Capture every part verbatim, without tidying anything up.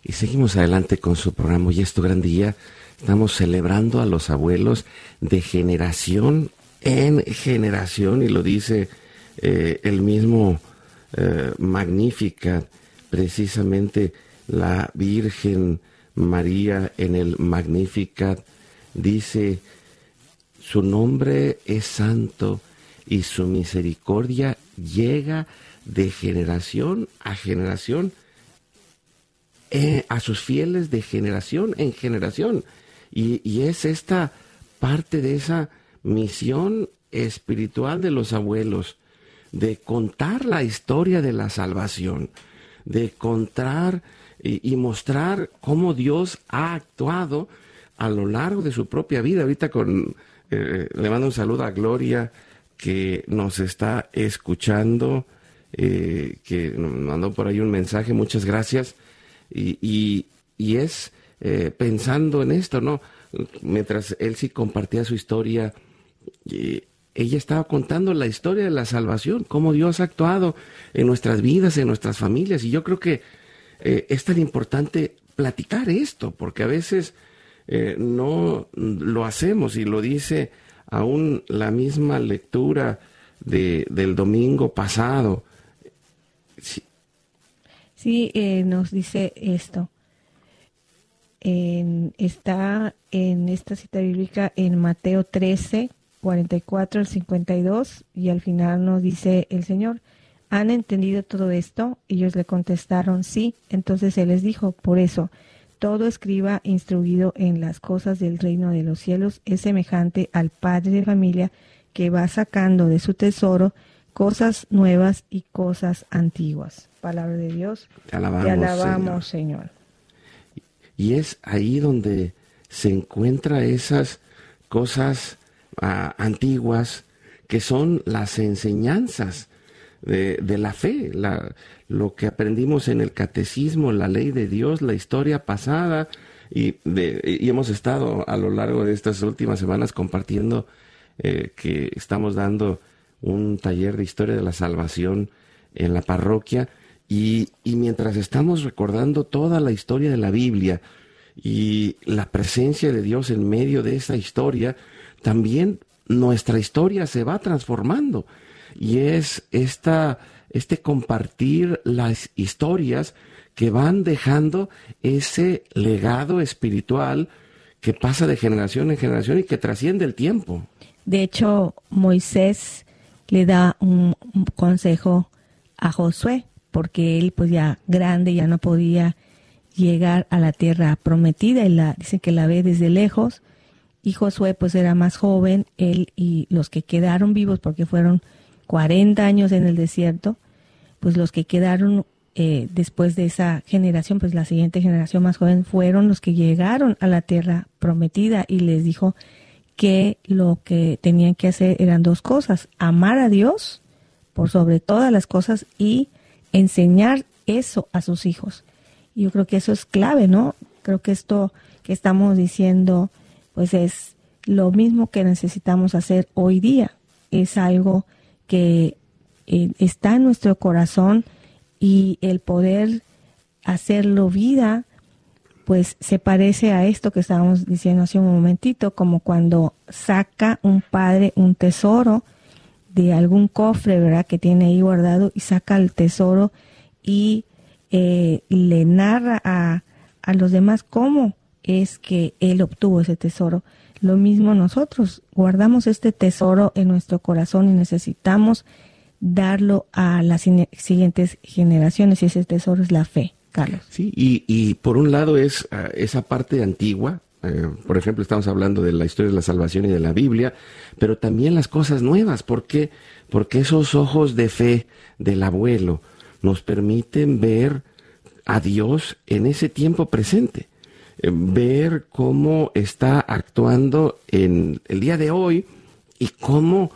Y seguimos adelante con su programa. Hoy es tu gran día. Estamos celebrando a los abuelos de generación en generación, y lo dice eh, el mismo eh, Magnificat, precisamente la Virgen María en el Magnificat dice: su nombre es santo y su misericordia llega de generación a generación, eh, a sus fieles de generación en generación. Y, y es esta parte de esa misión espiritual de los abuelos, de contar la historia de la salvación, de contar y, y mostrar cómo Dios ha actuado a lo largo de su propia vida. Ahorita con, eh, le mando un saludo a Gloria, que nos está escuchando, eh, que nos mandó por ahí un mensaje, muchas gracias. Y, y, y es eh, pensando en esto, ¿no? Mientras él sí compartía su historia, eh, ella estaba contando la historia de la salvación, cómo Dios ha actuado en nuestras vidas, en nuestras familias. Y yo creo que eh, es tan importante platicar esto, porque a veces eh, no lo hacemos, y lo dice aún la misma lectura de, del domingo pasado. Sí, sí eh, nos dice esto. En, está en esta cita bíblica en Mateo trece, cuarenta y cuatro al cincuenta y dos, y al final nos dice el Señor: ¿han entendido todo esto? Ellos le contestaron: sí. Entonces Él les dijo: por eso, todo escriba instruido en las cosas del reino de los cielos es semejante al padre de familia que va sacando de su tesoro cosas nuevas y cosas antiguas. Palabra de Dios. Te alabamos, Te alabamos, Señor. Señor. Y es ahí donde se encuentran esas cosas uh, antiguas, que son las enseñanzas de, de la fe, la, lo que aprendimos en el catecismo, la ley de Dios, la historia pasada, y, de, y hemos estado a lo largo de estas últimas semanas compartiendo eh, que estamos dando un taller de historia de la salvación en la parroquia. Y, y mientras estamos recordando toda la historia de la Biblia y la presencia de Dios en medio de esa historia, también nuestra historia se va transformando. Y es esta, este compartir las historias que van dejando ese legado espiritual que pasa de generación en generación y que trasciende el tiempo. De hecho, Moisés le da un, un consejo a Josué, porque él pues ya grande ya no podía llegar a la tierra prometida, y la, dicen que la ve desde lejos, y Josué pues era más joven, él y los que quedaron vivos, porque fueron cuarenta años en el desierto, pues los que quedaron eh, después de esa generación, pues la siguiente generación más joven, fueron los que llegaron a la tierra prometida, y les dijo que lo que tenían que hacer eran dos cosas: amar a Dios por sobre todas las cosas y enseñar eso a sus hijos. Y yo creo que eso es clave, ¿no? Creo que esto que estamos diciendo, pues es lo mismo que necesitamos hacer hoy día. Es algo que eh, está en nuestro corazón, y el poder hacerlo vida, pues se parece a esto que estábamos diciendo hace un momentito, como cuando saca un padre un tesoro de algún cofre, ¿verdad?, que tiene ahí guardado, y saca el tesoro y eh, le narra a, a los demás cómo es que él obtuvo ese tesoro. Lo mismo nosotros, guardamos este tesoro en nuestro corazón y necesitamos darlo a las siguientes generaciones, y ese tesoro es la fe, Carlos. Sí, y, y por un lado es uh, esa parte antigua. Eh, por ejemplo, estamos hablando de la historia de la salvación y de la Biblia, pero también las cosas nuevas. ¿Por qué? Porque esos ojos de fe del abuelo nos permiten ver a Dios en ese tiempo presente, eh, ver cómo está actuando en el día de hoy y cómo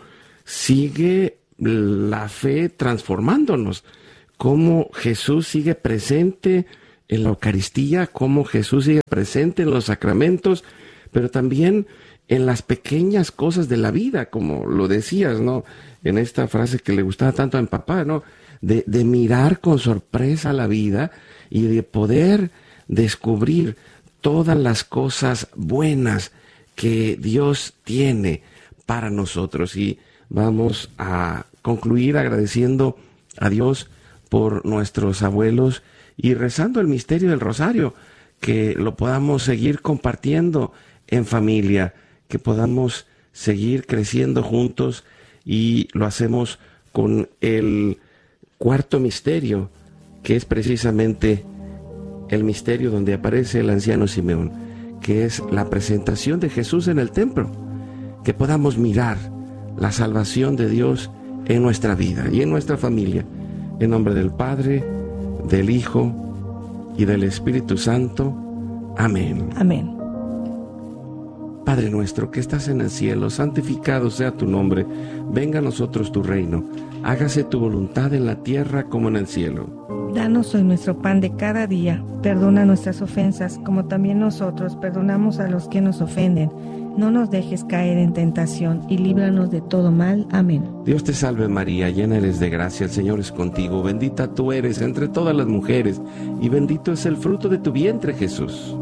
sigue la fe transformándonos, cómo Jesús sigue presente en la Eucaristía, cómo Jesús sigue presente en los sacramentos, pero también en las pequeñas cosas de la vida, como lo decías, ¿no?, en esta frase que le gustaba tanto a mi papá, ¿no?, de, de mirar con sorpresa la vida y de poder descubrir todas las cosas buenas que Dios tiene para nosotros. Y vamos a concluir agradeciendo a Dios por nuestros abuelos y rezando el misterio del rosario, que lo podamos seguir compartiendo en familia, que podamos seguir creciendo juntos, y lo hacemos con el cuarto misterio, que es precisamente el misterio donde aparece el anciano Simeón, que es la presentación de Jesús en el templo, que podamos mirar la salvación de Dios en nuestra vida y en nuestra familia. En nombre del Padre, del Hijo y del Espíritu Santo. Amén. Amén. Padre nuestro que estás en el cielo, santificado sea tu nombre. Venga a nosotros tu reino. Hágase tu voluntad en la tierra como en el cielo. Danos hoy nuestro pan de cada día. Perdona nuestras ofensas, como también nosotros perdonamos a los que nos ofenden. No nos dejes caer en tentación y líbranos de todo mal. Amén. Dios te salve María, llena eres de gracia, el Señor es contigo. Bendita tú eres entre todas las mujeres, y bendito es el fruto de tu vientre, Jesús.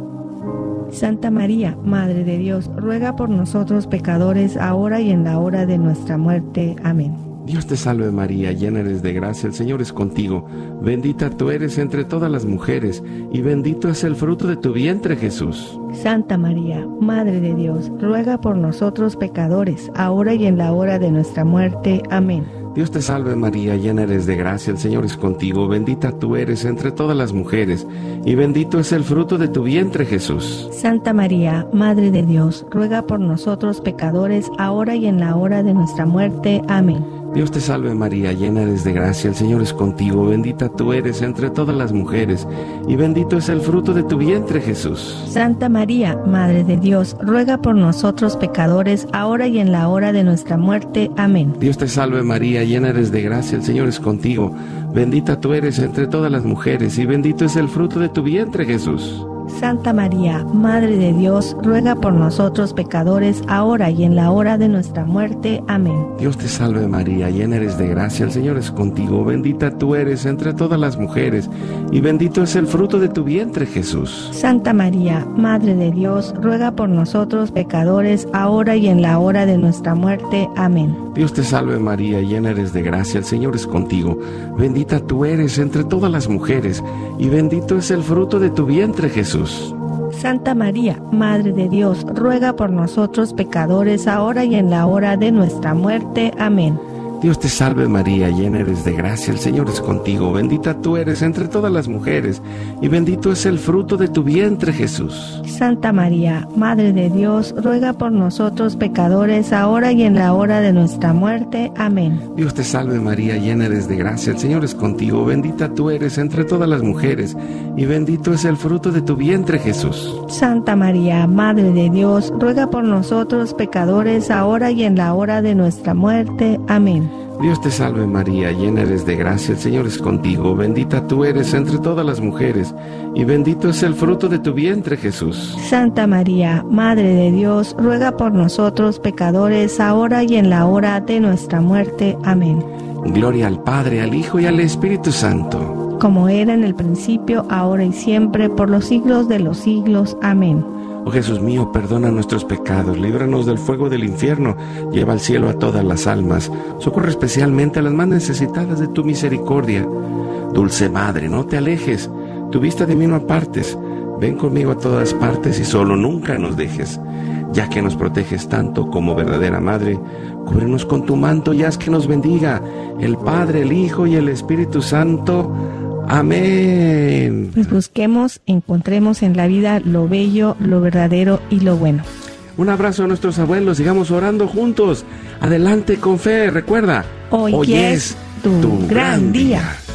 Santa María, Madre de Dios, ruega por nosotros pecadores, ahora y en la hora de nuestra muerte. Amén. Dios te salve María, llena eres de gracia, el Señor es contigo. Bendita tú eres entre todas las mujeres, y bendito es el fruto de tu vientre, Jesús. Santa María, Madre de Dios, ruega por nosotros pecadores, ahora y en la hora de nuestra muerte. Amén. Dios te salve María, llena eres de gracia, el Señor es contigo. Bendita tú eres entre todas las mujeres, y bendito es el fruto de tu vientre, Jesús. Santa María, Madre de Dios, ruega por nosotros pecadores, ahora y en la hora de nuestra muerte. Amén. Dios te salve María, llena eres de gracia, el Señor es contigo. Bendita tú eres entre todas las mujeres, y bendito es el fruto de tu vientre, Jesús. Santa María, Madre de Dios, ruega por nosotros pecadores, ahora y en la hora de nuestra muerte. Amén. Dios te salve María, llena eres de gracia, el Señor es contigo. Bendita tú eres entre todas las mujeres, y bendito es el fruto de tu vientre, Jesús. Santa María, Madre de Dios, ruega por nosotros pecadores, ahora y en la hora de nuestra muerte. Amén. Dios te salve María, llena eres de gracia, el Señor es contigo. Bendita tú eres entre todas las mujeres, y bendito es el fruto de tu vientre, Jesús. Santa María, Madre de Dios, ruega por nosotros pecadores, ahora y en la hora de nuestra muerte. Amén. Dios te salve María, llena eres de gracia, el Señor es contigo. Bendita tú eres entre todas las mujeres, y bendito es el fruto de tu vientre, Jesús. Santa María, Madre de Dios, ruega por nosotros pecadores, ahora y en la hora de nuestra muerte. Amén. Dios te salve María, llena eres de gracia, el Señor es contigo. Bendita tú eres entre todas las mujeres, y bendito es el fruto de tu vientre, Jesús. Santa María, Madre de Dios, ruega por nosotros pecadores, ahora y en la hora de nuestra muerte. Amén. Dios te salve María, llena eres de gracia, el Señor es contigo. Bendita tú eres entre todas las mujeres, y bendito es el fruto de tu vientre, Jesús. Santa María, Madre de Dios, ruega por nosotros pecadores, ahora y en la hora de nuestra muerte. Amén. Dios te salve María, llena eres de gracia, el Señor es contigo. Bendita tú eres entre todas las mujeres, y bendito es el fruto de tu vientre, Jesús. Santa María, Madre de Dios, ruega por nosotros pecadores, ahora y en la hora de nuestra muerte. Amén. Gloria al Padre, al Hijo y al Espíritu Santo. Como era en el principio, ahora y siempre, por los siglos de los siglos. Amén. Oh Jesús mío, perdona nuestros pecados, líbranos del fuego del infierno, lleva al cielo a todas las almas, socorre especialmente a las más necesitadas de tu misericordia. Dulce Madre, no te alejes, tu vista de mí no apartes, ven conmigo a todas partes y solo nunca nos dejes. Ya que nos proteges tanto como verdadera Madre, cúbrenos con tu manto y haz que nos bendiga el Padre, el Hijo y el Espíritu Santo. Amén. Pues busquemos, encontremos en la vida lo bello, lo verdadero y lo bueno. Un abrazo a nuestros abuelos, sigamos orando juntos. Adelante con fe, recuerda, hoy, hoy es tu, tu gran día. día.